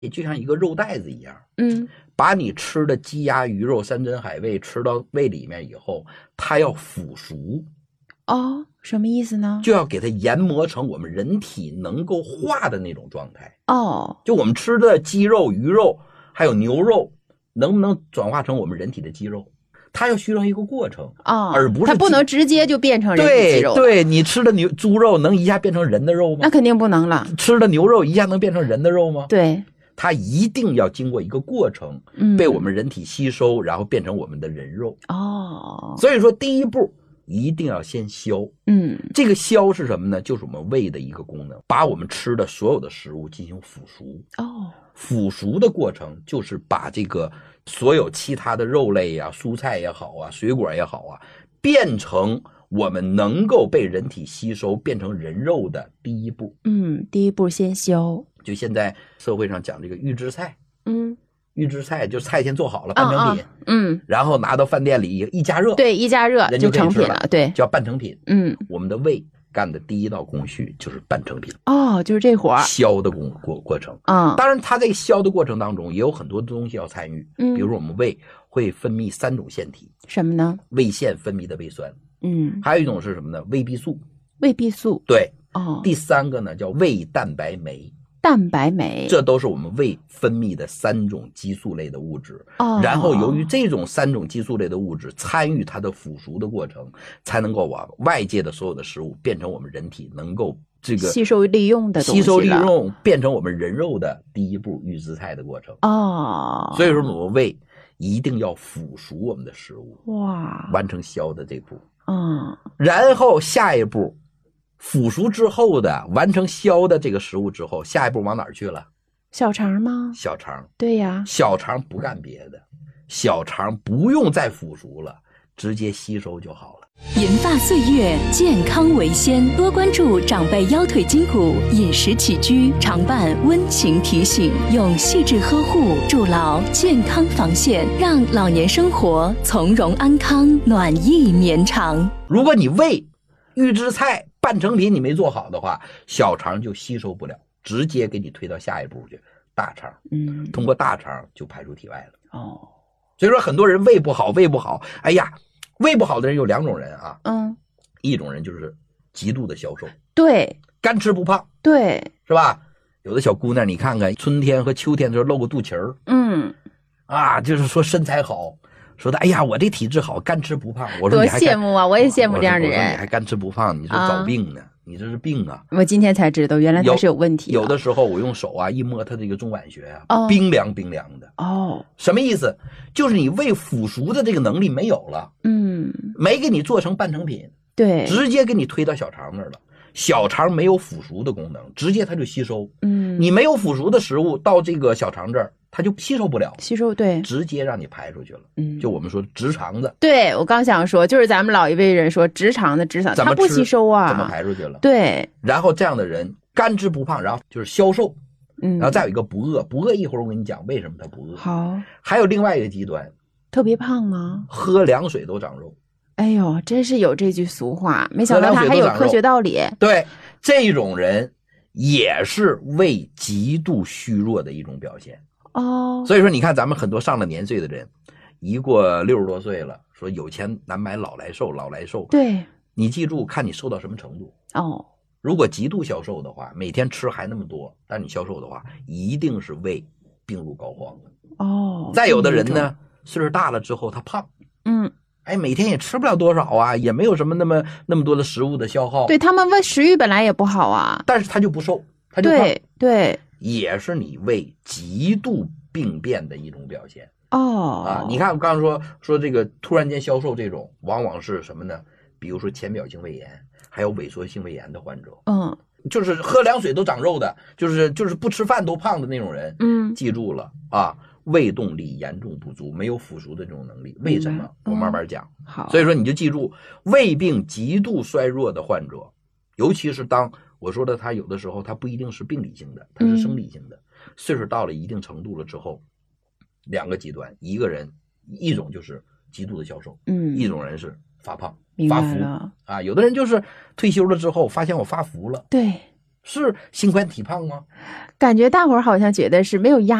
也就像一个肉袋子一样， 嗯， 把你吃的鸡鸭鱼肉山珍海味吃到胃里面以后，它要腐熟。 哦，什么意思呢？ 就要给它研磨成我们人体能够化的那种状态。 哦， 就我们吃的鸡肉、鱼肉还有牛肉，能不能转化成我们人体的肌肉？它要需要一个过程而不是它不能直接就变成人体肌肉。 对，你吃的猪肉能一下变成人的肉吗？ 那肯定不能了。 吃的牛肉一下能变成人的肉吗？ 对， 它一定要经过一个过程，被我们人体吸收，然后变成我们的人肉。所以说第一步一定要先消。这个消是什么呢？就是我们胃的一个功能，把我们吃的所有的食物进行腐熟。腐熟的过程就是把这个所有其他的肉类呀、蔬菜也好啊、水果也好啊，变成我们能够被人体吸收变成人肉的第一步。 第一步先消。 就现在社会上讲这个预制菜，预制菜就菜先做好了，半成品，然后拿到饭店里一加热， 对，一加热就成品了，对， 叫半成品。我们的胃干的第一道工序就是半成品。 就是这活儿， 消的过程。当然它这个消的过程当中也有很多东西要参与，比如说我们胃会分泌3种腺体。 什么呢？ 胃腺分泌的胃酸，还有一种是什么呢？胃壁素。 胃壁素， 对，第3个呢叫胃蛋白酶。 蛋白酶， 这都是我们胃分泌的3种激素类的物质。然后由于这种3种激素类的物质参与它的腐熟的过程，才能够把外界的所有的食物变成我们人体能够这个吸收利用的东西， 吸收利用变成我们人肉的第一步预制菜的过程。所以说我们胃一定要腐熟我们的食物，完成消的这步。然后下一步腐熟之后的完成消的这个食物之后，下一步往哪儿去了？ 小肠吗？ 小肠。 对呀， 小肠不干别的，小肠不用再腐熟了，直接吸收就好了。 银发岁月，健康为先，多关注长辈腰腿筋骨、饮食起居，常伴温情提醒，用细致呵护筑牢健康防线，让老年生活从容安康、暖意绵长。 如果你胃预制菜半成品你没做好的话，小肠就吸收不了，直接给你推到下一步去，大肠。通过大肠就排出体外了。所以说很多人胃不好，哎呀，胃不好的人有2种人啊。一种人就是极度的消瘦， 对， 干吃不胖， 对， 是吧？有的小姑娘你看看，春天和秋天的时候露个肚脐儿，就是说身材好，说的哎呀我这体质好，干吃不胖。我说多你还羡慕啊，我也羡慕这样的人。 我说你还干吃不胖，你这找病呢，你这是病啊。 我今天才知道原来他是有问题的。 有的时候我用手一摸他这个中脘穴冰凉冰凉的。什么意思？就是你胃腐熟的这个能力没有了，没给你做成半成品， 对， 直接给你推到小肠那儿了。小肠没有腐熟的功能，直接它就吸收。你没有腐熟的食物到这个小肠这儿，它就吸收不了， 对， 直接让你排出去了。就我们说直肠子。 对，我刚想说，就是咱们老一辈人说直肠子它不吸收啊， 怎么排出去了？ 对。 然后这样的人干吃不胖，然后就是消瘦，然后再有一个不饿。不饿一会儿我跟你讲为什么他不饿。 好。 还有另外一个极端， 特别胖吗？ 喝凉水都长肉。 哎呦，真是有这句俗话，没想到它还有科学道理。 对，这种人也是胃极度虚弱的一种表现。所以说你看咱们很多上了年岁的人，一过60多岁了，说有钱难买老来瘦，老来瘦。 对， 你记住看你瘦到什么程度。如果极度消瘦的话，每天吃还那么多，但你消瘦的话，一定是胃病入膏肓。再有的人呢，岁数大了之后他胖，每天也吃不了多少啊，也没有什么那么多的食物的消耗。 对，他们胃食欲本来也不好啊， 但是他就不瘦，他就胖。 对， 也是你胃极度病变的一种表现。你看我刚刚说这个突然间消瘦这种，往往是什么呢？比如说浅表性胃炎，还有萎缩性胃炎的患者。就是喝凉水都长肉的，就是不吃饭都胖的那种人。记住了啊。胃动力严重不足，没有腐熟的这种能力。为什么？我慢慢讲。 好， 所以说你就记住，胃病极度衰弱的患者，尤其是当我说的他有的时候他不一定是病理性的，他是生理性的。岁数到了一定程度了之后，2个极端，一种就是极度的消瘦，一种人是发胖发福有的人就是退休了之后发现我发福了， 对， 是心宽体胖吗？ 感觉大伙儿好像觉得是没有压